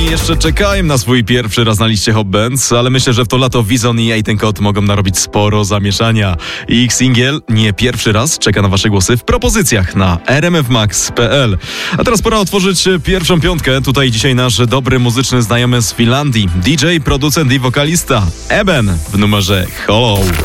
jeszcze czekają na swój pierwszy raz na liście Hot Bands, ale myślę, że w to lato Wizon i Eitan Kot mogą narobić sporo zamieszania. Ich singiel nie pierwszy raz czeka na wasze głosy w propozycjach na rmfmax.pl. A teraz pora otworzyć pierwszą piątkę. Tutaj dzisiaj nasz dobry muzyczny znajomy z Finlandii, DJ, producent i wokalista Eben w numerze Hollow.